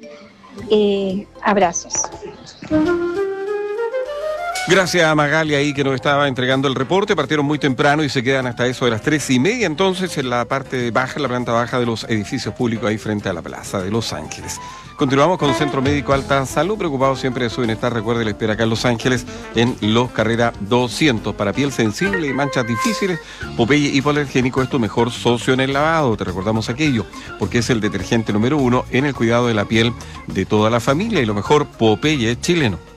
Abrazos. Gracias a Magali ahí que nos estaba entregando el reporte. Partieron muy temprano y se quedan hasta eso de las 3:30, entonces en la parte baja, en la planta baja de los edificios públicos ahí frente a la Plaza de Los Ángeles. Continuamos con Centro Médico Alta Salud, preocupado siempre de su bienestar. Recuerde, le espera acá en Los Ángeles en Los Carrera 200. Para piel sensible y manchas difíciles, Popeye hipoalergénico es tu mejor socio en el lavado. Te recordamos aquello, porque es el detergente número 1 en el cuidado de la piel de toda la familia. Y lo mejor, Popeye es chileno.